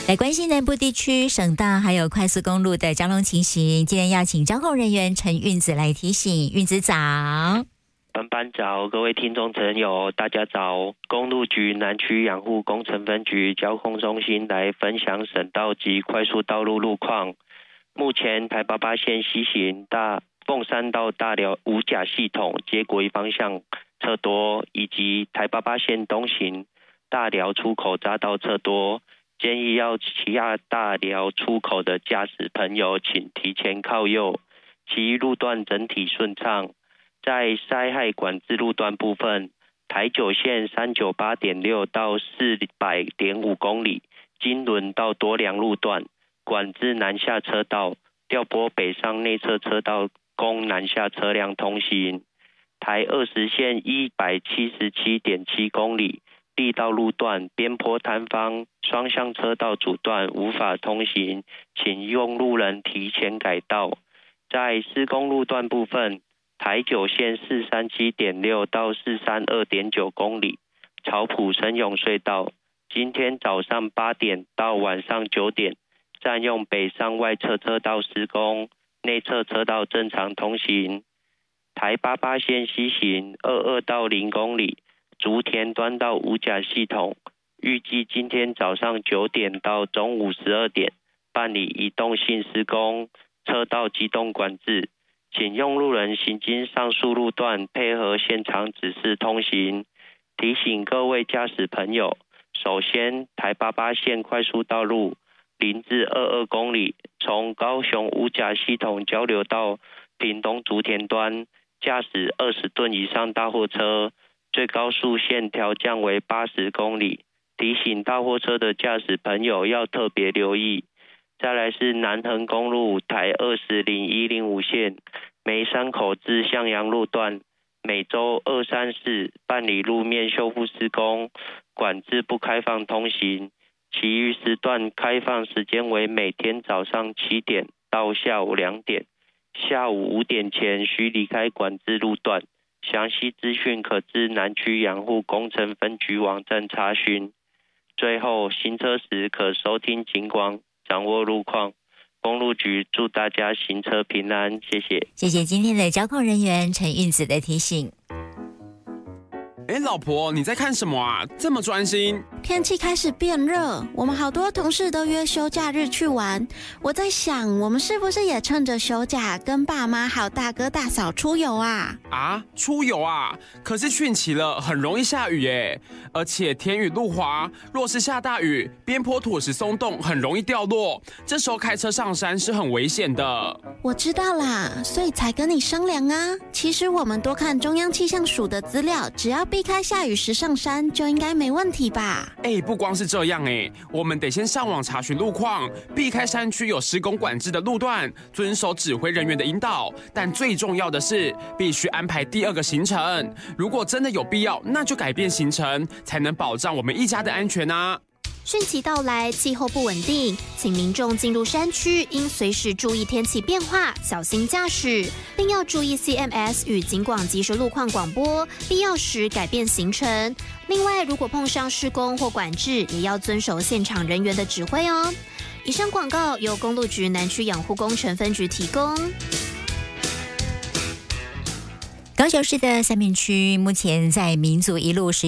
来关心南部地区省道还有快速公路的交通情形，今天要请交控人员陈运子来提醒。运子早。 班早，各位听众朋友，大家早。公路局南区养护工程分局交控中心来分享省道及快速道路路况。目前台88线西行凤山到大寮五甲系统接轨方向车多，以及台88线东行大寮出口匝道车多，建议要骑下大寮出口的驾驶朋友请提前靠右，其余路段整体顺畅。在灾害管制路段部分，台9线 398.6 到 400.5 公里，金轮到多良路段管制南下车道，调拨北上内侧车道供南下车辆通行。台20线 177.7 公里，力道路段边坡摊方双向车道阻断无法通行，请用路人提前改道。在施工路段部分，台9线 437.6 到 432.9 公里，草埔深涌隧道，今天早上8点到晚上9点，占用北上外侧车道施工，内侧车道正常通行。台88线西行22到0公里，竹田端到五甲系统，预计今天早上9点到中午12点办理移动性施工，车道机动管制，请用路人行经上述路段配合现场指示通行。提醒各位驾驶朋友，首先台88线快速道路0至22公里，从高雄五甲系统交流到屏东竹田端，驾驶20吨以上大货车，最高速限调降为80公里。提醒大货车的驾驶朋友要特别留意。再来是南横公路台20、01、05线梅山口至向阳路段，每周2、3、4办理路面修复施工，管制不开放通行，其余时段开放时间为每天早上7点到下午2点，下午5点前需离开管制路段。详细资讯可至南区养护工程分局网站查询。最后，行车时可收听警广，掌握路况。公路局祝大家行车平安，谢谢。 谢谢今天的交控人员陈运子的提醒。 老婆，你在看什么啊？这么专心？ 天气开始变热，我们好多同事都约休假日去玩。我在想，我们是不是也趁着休假跟爸妈还有大哥大嫂出游啊？ 出游啊？可是汛期了，很容易下雨耶，而且天雨路滑，若是下大雨，边坡土石松动，很容易掉落，这时候开车上山是很危险的。 我知道啦，所以才跟你商量啊。其实我们多看中央气象署的资料，只要避开下雨时上山，就应该没问题吧？ 不光是这样我们得先上网查询路况，避开山区有施工管制的路段，遵守指挥人员的引导。但最重要的是，必须安排第2个行程。如果真的有必要，那就改变行程，才能保障我们一家的安全啊。 汛期到来，气候不稳定，请民众进入山区应随时注意天气变化，小心驾驶，并要注意 CMS 与警广即时路况广播，必要时改变行程。另外，如果碰上施工或管制，也要遵守现场人员的指挥哦。以上广告由公路局南区养护工程分局提供。 高雄市的三民区目前在民族一路